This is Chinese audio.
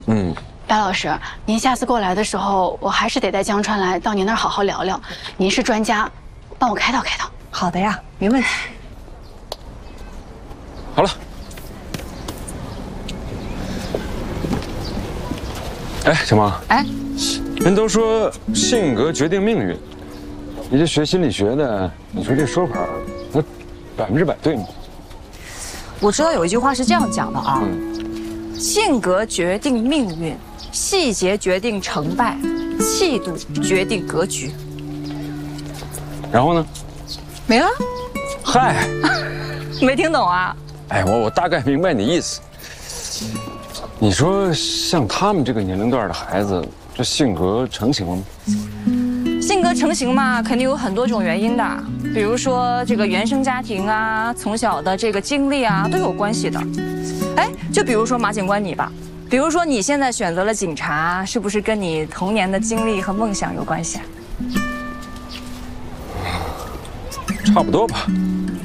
嗯， 白老师，您下次过来的时候，我还是得带江川来到您那儿好好聊聊。您是专家，帮我开导开导。 好的呀，没问题。 好了。哎，小mam 哎， 人都说性格决定命运，你这学心理学的，你说这说法，那100%对吗？ 我知道有一句话是这样讲的啊，性格决定命运，细节决定成败，气度决定格局。 然后呢？ 没了？ 嗨， 没听懂啊？ 哎，我大概明白你意思。你说像他们这个年龄段的孩子，这性格成型了吗？ 性格成型嘛，肯定有很多种原因的，比如说这个原生家庭啊，从小的这个经历啊，都有关系的。哎，就比如说马警官你吧，比如说你现在选择了警察，是不是跟你童年的经历和梦想有关系啊？ 差不多吧。